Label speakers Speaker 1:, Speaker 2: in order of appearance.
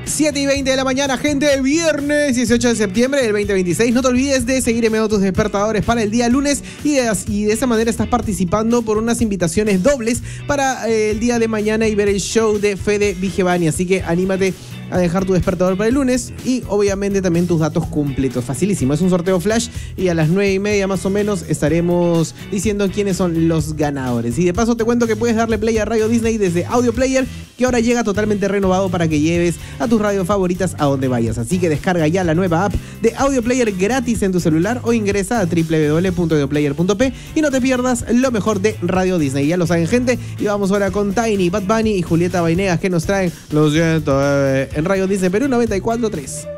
Speaker 1: 7:20 de la mañana, gente, viernes 18 de septiembre del 2026. No te olvides de seguirme en tus despertadores para el día lunes y de esa manera estás participando por unas invitaciones dobles para el día de mañana y ver el show de Fede Vigevani. Así que anímate a dejar tu despertador para el lunes y obviamente también tus datos completos. Facilísimo, es un sorteo flash y a las 9:30 más o menos estaremos diciendo quiénes son los ganadores. Y de paso te cuento que puedes darle play a Radio Disney desde Audio Player, que ahora llega totalmente renovado para que lleves a tus radios favoritas a donde vayas. Así que descarga ya la nueva app de Audio Player gratis en tu celular o ingresa a www.audioplayer.p y no te pierdas lo mejor de Radio Disney. Ya lo saben, gente, y vamos ahora con Tiny, Bad Bunny y Julieta Venegas, que nos traen Lo siento en Radio Disney Perú 94.3.